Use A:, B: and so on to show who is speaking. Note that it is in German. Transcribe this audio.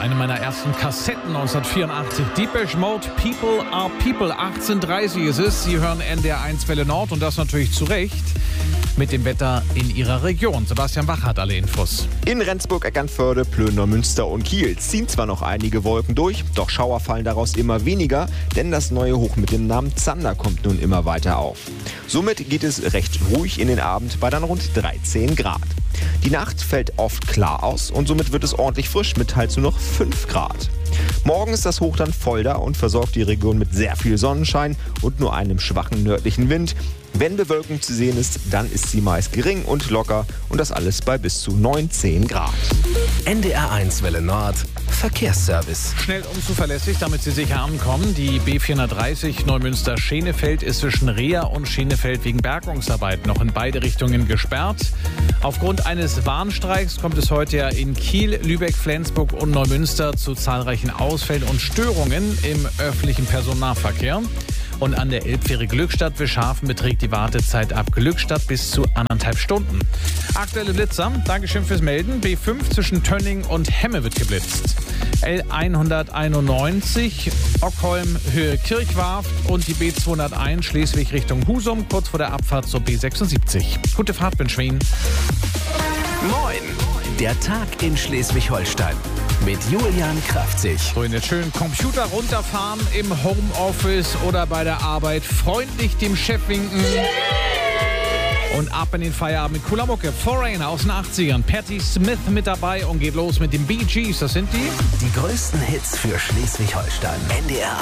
A: eine meiner ersten Kassetten 1984. Depeche Mode, People are People. 18:30 ist es. Sie hören NDR 1 Welle Nord und das natürlich zu Recht mit dem Wetter in Ihrer Region. Sebastian Wach hat alle Infos.
B: In Rendsburg, Eckernförde, Plön, Neumünster und Kiel ziehen zwar noch einige Wolken durch, doch Schauer fallen daraus immer weniger, denn das neue Hoch mit dem Namen Zander kommt nun immer weiter auf. Somit geht es recht ruhig in den Abend bei dann rund 13 Grad. Die Nacht fällt oft klar aus und somit wird es ordentlich frisch mit teils nur noch 5 Grad. Morgen ist das Hoch dann voll da und versorgt die Region mit sehr viel Sonnenschein und nur einem schwachen nördlichen Wind. Wenn Bewölkung zu sehen ist, dann ist sie meist gering und locker und das alles bei bis zu 19 Grad.
C: NDR 1 Welle Nord Verkehrsservice.
A: Schnell und zuverlässig, damit Sie sicher ankommen. Die B430 Neumünster-Schenefeld ist zwischen Reha und Schenefeld wegen Bergungsarbeit noch in beide Richtungen gesperrt. Aufgrund eines Warnstreiks kommt es heute ja in Kiel, Lübeck, Flensburg und Neumünster zu zahlreichen Ausfällen und Störungen im öffentlichen Personennahverkehr. Und an der Elbfähre Glückstadt-Wischhafen beträgt die Wartezeit ab Glückstadt bis zu 1,5 Stunden. Aktuelle Blitzer, Dankeschön fürs Melden. B5 zwischen Tönning und Hemme wird geblitzt. L191 Ockholm Höhe Kirchwarft und die B201 Schleswig Richtung Husum, kurz vor der Abfahrt zur B76. Gute Fahrt, bin Schween.
C: Moin! Der Tag in Schleswig-Holstein mit Julian Kraftzig.
A: So, in den schönen Computer runterfahren im Homeoffice oder bei der Arbeit, freundlich dem Chef winken. Und ab in den Feierabend mit cooler Mucke. Foreigner aus den 80ern. Patti Smith mit dabei und geht los mit den Bee Gees. Das sind die
C: Die größten Hits für Schleswig-Holstein. NDR